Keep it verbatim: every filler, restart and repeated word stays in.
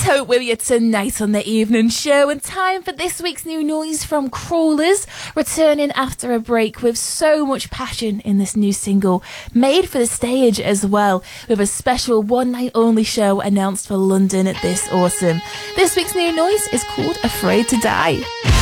Hope with you tonight on the evening show, and time for this week's new noise from Crawlers, returning after a break with so much passion in this new single, made for the stage as well, with a special one night only show announced for London this autumn. This week's new noise is called Afraid to Die.